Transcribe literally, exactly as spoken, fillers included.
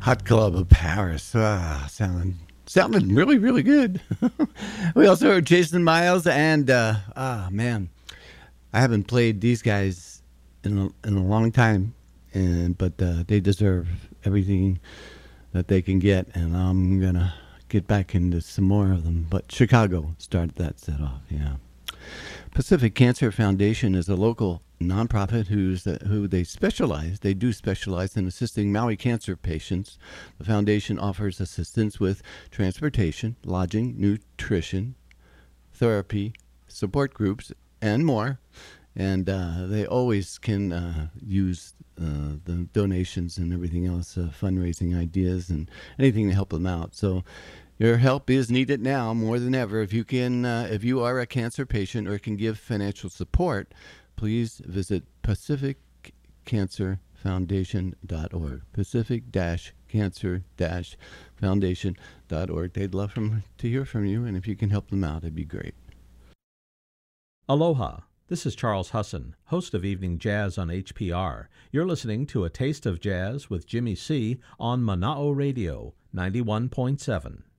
Hot Club of Paris. Ah, sounding sounding really, really good. We also heard Jason Miles and uh, ah man, I haven't played these guys in a, in a long time, and but uh, they deserve everything that they can get, and I'm gonna get back into some more of them. But Chicago started that set off, yeah. Pacific Cancer Foundation is a local nonprofit who's uh, who they specialize. They do specialize in assisting Maui cancer patients. The foundation offers assistance with transportation, lodging, nutrition, therapy, support groups, and more. And uh, they always can uh, use uh, the donations and everything else, uh, fundraising ideas and anything to help them out. So your help is needed now more than ever. If you can, uh, if you are a cancer patient or can give financial support, please visit pacific cancer foundation dot org. pacific cancer foundation dot org. They'd love from, to hear from you, and if you can help them out, it'd be great. Aloha. This is Charles Husson, host of Evening Jazz on H P R. You're listening to A Taste of Jazz with Jimmy C. on Mana'o Radio, ninety-one point seven.